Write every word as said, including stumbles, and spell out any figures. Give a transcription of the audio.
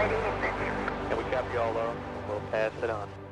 And we copy all low. We'll pass it on.